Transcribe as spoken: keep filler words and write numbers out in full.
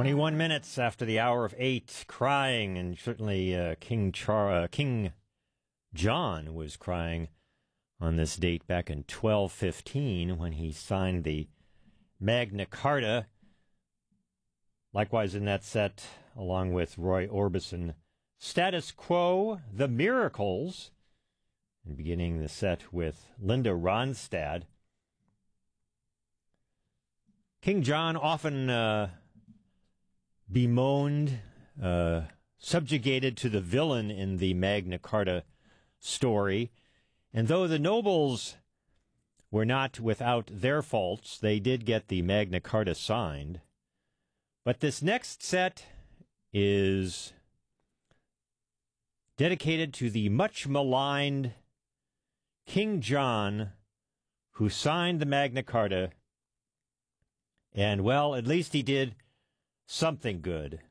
twenty-one minutes after the hour of eight, crying, and certainly uh, King Char- uh, King John was crying on this date back in twelve fifteen when he signed the Magna Carta. Likewise in that set, along with Roy Orbison, Status Quo, The Miracles, and beginning the set with Linda Ronstadt. King John often uh, bemoaned, uh, subjugated to the villain in the Magna Carta story. And though the nobles were not without their faults, they did get the Magna Carta signed. But this next set is dedicated to the much maligned King John, who signed the Magna Carta. And, well, at least he did something good.